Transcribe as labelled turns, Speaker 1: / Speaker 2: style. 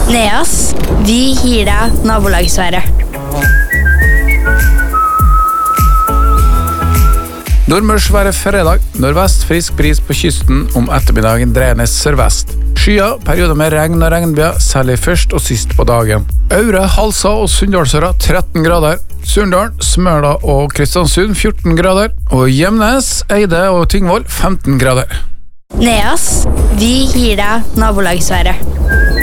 Speaker 1: Neas, vi gir deg nabolagsværet.
Speaker 2: Nordmørsværet fredag. Nordvest frisk bris på kysten, om ettermiddagen dreiende sørvest. Skya, perioder med regn og regnbyer, særlig først og sist på dagen. Aure, Halsa og Sunndalsøra 13 grader. Surndal, Smøla og Kristiansund 14 grader. Og Gjemnes, Eide og Tingvoll 15 grader.
Speaker 1: Neas, vi gir deg nabolagsværet.